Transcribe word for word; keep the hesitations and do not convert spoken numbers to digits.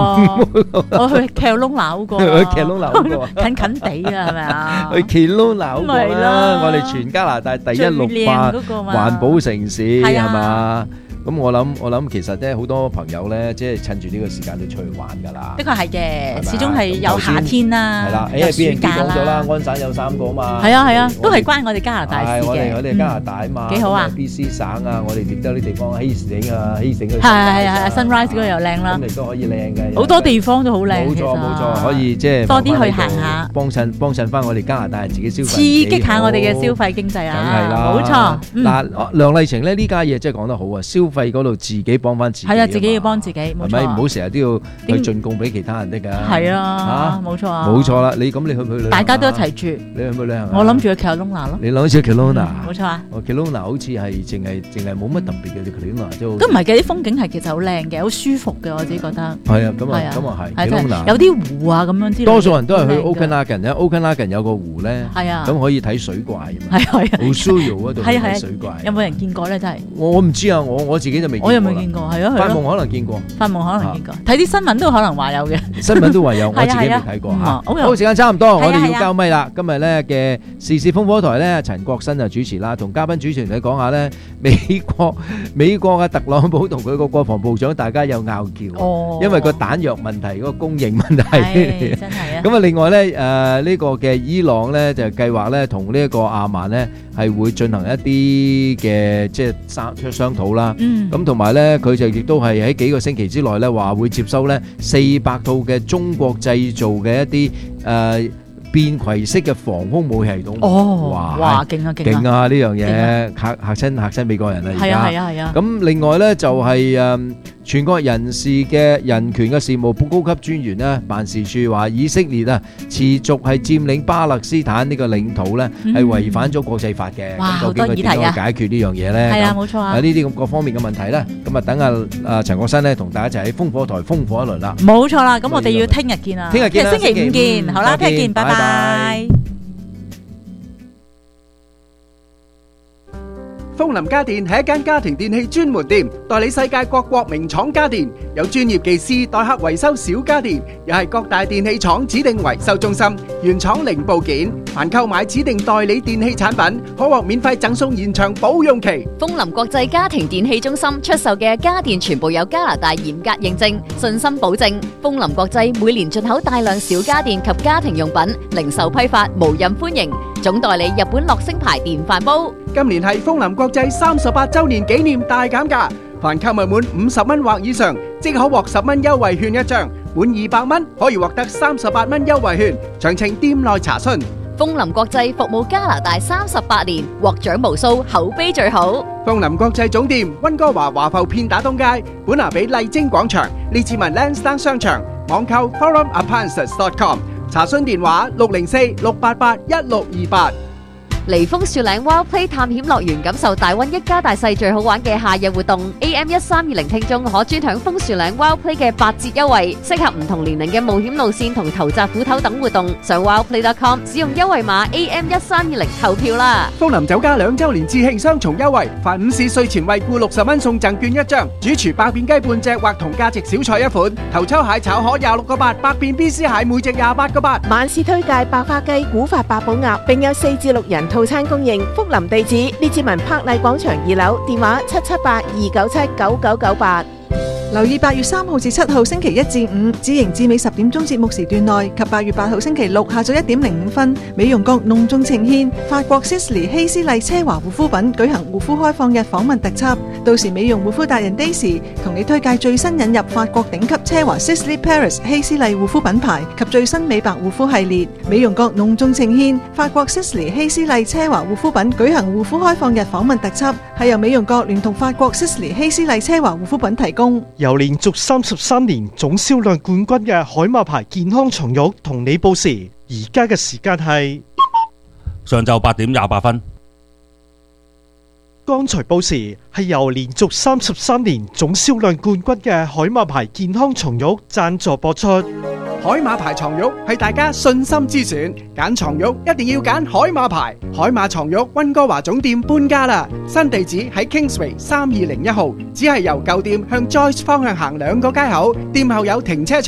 我去 Kelowna 好過， 去 Kelowna 好過， 近近地啊，係咪啊？ 去 Kelowna 好過咪啦， 咯我哋全加拿大第一綠最化靚嗰個嘛環保城市係啊係嘛？咁我諗我諗其實咧好多朋友咧，即係趁住呢個時間都出去玩㗎啦。 的確係係嘅， 咪始終係有夏天啦， 係啦， 有誒 B 暑假講咗啦， 啦。 安省有三個嘛。 係啊係啊，都係我哋關我哋加拿大事係我哋我嘅。 哋加拿大啊嘛， 幾好啊咁 B C 省啊，我哋亦都有啲地方希省啊，希省嗰啲係係係，Sunrise 嗰度又靚啦咁，亦都可以靚嘅。 好多地方都好靚。 冇其實錯冇錯，可以即係多啲去慢慢喺度行下幫襯幫襯翻我哋加拿大人自己消費， 刺激下我哋嘅消費。 費經濟梗係啊！ 啦， 冇錯，嗯嗱，梁麗晴咧呢家嘢真係講得好啊！消費嗰度自己幫翻自己， 係啊，自己要幫自己，冇係咪？唔好錯。 成日都要去進貢俾其他人得㗎。 係啊，冇錯啊， 冇錯啦！你咁你去唔去旅行啊？ 大家都一齊住。 你去唔去旅行啊？ 我諗住去 Kelowna 咯。 你諗住 Kelowna？ 冇錯啊。 哦，Kelowna 好似係淨係淨係冇乜特別嘅 Kelowna，都都唔係嘅，啲風景係其實好靚嘅，好舒服嘅，我自己覺得。 係啊，咁啊係啊， 咁啊係係真係 Kelowna。 有啲湖啊咁樣之類嘅。 多數人都係去好靚㗎 Okanagan 咧，Okanagan 有個湖咧， 係啊， 咁可以睇水怪啊嘛。 係係啊。 好 Osuyo 嗰度係啊係啊睇水怪。 有冇人見過咧？真係我我唔知啊，我我自己就未見過啦。 我又未見過，係啊係發咯。 夢可能見過， 發夢可能見過，睇啲新聞都可能話有嘅。 新聞都話有，我自己未係啊睇過嚇。 係啊嗯好，時間差唔多，我哋要係啊係啊交咪啦。今日咧嘅時事風火台咧，陳國新就主持啦，同嘉賓主持人你講下咧，美國美國嘅特朗普同佢個國防部長大家有拗撬， 哦， 因為個彈藥問題、嗰個供應問係題。 真係啊。 咁啊，另外咧，誒呢個嘅伊朗咧就計劃咧同呢一個阿曼咧係會進行一啲嘅即係商商討啦。 嗯， 咁同埋咧，佢就亦都係喺幾個星期之內咧話會接收咧四百套嘅中國製造嘅一啲誒便攜式嘅防空武器系統。 哦， 哇哇，勁啊勁勁啊！ 啊！呢樣勁嘢嚇嚇親嚇親美國人啦而係啊係家。 啊係啊。 咁另外咧就係誒全國人士嘅人權嘅事務部高級專員咧辦事處話，以色列啊持續係佔領巴勒斯坦呢個領土咧係違反咗國際法嘅。 哇咁究竟佢點樣去解決呢樣嘢咧？ 係啊， 咁冇錯啊啊，呢啲咁各方面嘅問題咧，咁啊等阿阿陳國新咧同大家一齊喺烽火台烽火一輪啦。 冇錯啦。咁我哋要聽日見啦， 聽日見啦星期五星期五見。好啦， 再見聽日見，拜拜拜拜。 風林家電係一間家庭電器專門店，代理世界各國名廠家電，有專業技師代客維修小家電，又係各大電器廠指定維修中心，原廠零部件。凡購買指定代理電器產品，可獲免費贈送延長保用期。 風林國際家庭電器中心出售嘅家電全部有加拿大嚴格認證，信心保證。風林國際每年進口大量小家電及家庭用品，零售批發無任歡迎。總代理日本樂星牌電飯煲。 今年係風林國際三十八週年紀念大減價，凡購物滿五十蚊或以上，即可獲十蚊優惠券一張；滿二百蚊可以獲得三十八蚊優惠券。詳情店內查詢。 風林國際服務加拿大三十八年，獲獎無數，口碑最好。 風林國際總店溫哥華華埠片打東街，本拿比麗晶廣場，列治文 Lansdowne 商場，網購 forum appliances dot com， 查詢電話六零四六八八一六二八。 嚟楓樹嶺 Wild Play 探險樂園，感受大溫一家大細最好玩嘅夏日活動。A M 一三二零聽眾可專享楓樹嶺 Wild Play 嘅八折優惠，適合唔同年齡嘅冒險路線同投擲斧頭等活動。上 wildplay dot com 使用優惠碼 A M 一三二零投票啦！ 風林酒家兩週年致慶雙重優惠，凡午市稅前惠顧六十蚊送贈券一張，主廚百變雞半隻或同價值小菜一款，頭抽蟹炒河廿六個八，百變 B C 蟹每隻廿八個八。 晚市推介百花雞、古法八寶鴨，並有四至六人套餐供應。福林地址：列治文柏麗廣場二樓，電話七七八二九七九九九八。 留意八月三號至七號星期一至五紫瑩至美十點鐘節目時段內及八月八號星期六下晝一點零五分，美容閣隆重呈獻法國 Sisley 希斯麗奢華護膚品舉行護膚開放日訪問特輯，到時美容護膚達人 Daisy 同你推介最新引入法國頂級奢華 Sisley Paris 希斯麗護膚品牌及最新美白護膚系列。美容閣隆重呈獻法國 Sisley 希斯麗奢華護膚品舉行護膚開放日訪問特輯，係由美容閣聯同法國 Sisley 希斯麗奢華護膚品提供。 由連續三十三年總銷量冠軍嘅海馬牌健康床褥同你報時，而家嘅時間係上晝八點廿八分。 剛才報時係由連續三十三年總銷量冠軍嘅海馬牌健康床褥贊助播出。 海馬牌床褥係大家信心之選，揀床褥一定要揀海馬牌。海馬床褥溫哥華總店搬家啦，新地址喺 Kingsway 三二零一號，只係由舊店向 Joyce 方向行兩個街口，店後有停車場。